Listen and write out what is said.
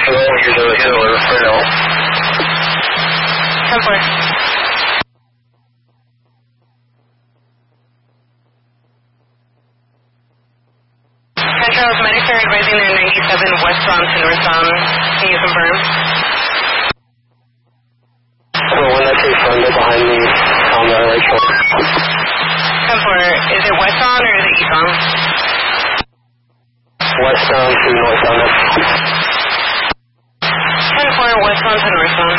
here's the order for now. 10-4. Charles, medics are advising they're 97 westbound to northbound. Can you confirm? So when that's in front of behind me on the right shoulder. 10-4. Is it westbound or is it eastbound? Westbound to northbound. 10-4, westbound to northbound.